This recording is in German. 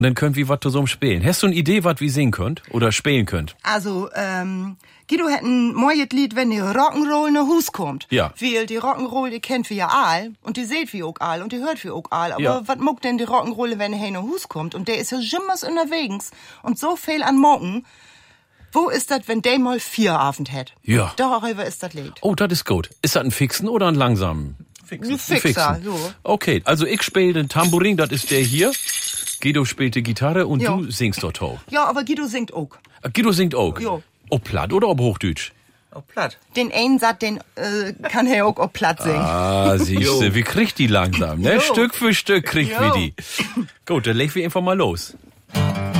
Dann könnt wir was zusammen spielen. Hast du eine Idee, was wir singen könnt? Oder spielen könnt? Also, Guido hat ein neues Lied, wenn die Rock'n'Roll nach Hus kommt. Ja. Weil die Rock'n'Roll, die kennt wir ja all. Und die seht wir auch all. Und die hört wir auch all. Aber Ja. was muckt denn die Rock'n'Roll, wenn er nach Hus kommt? Und der ist ja jimmers unterwegs. Und so viel an Morgen. Wo ist das, wenn der mal 4 Abend hat? Ja. Darüber ist das Lied. Oh, das ist gut. Ist das ein Fixen oder ein langsamen? Ein Fixer, so. Okay, also ich spiele den Tambourin, das ist der hier. Guido spielt die Gitarre und Ja. du singst dort auch. Ja, aber Guido singt auch. Guido singt auch. Ja. Ob platt oder ob Hochdeutsch? Auch platt. Den einen Satz, den kann er auch auf platt singen. Ah, siehste, wie kriegt die langsam, ne? Jo. Stück für Stück kriegt Jo. wir die. Gut, dann legen wir einfach mal los.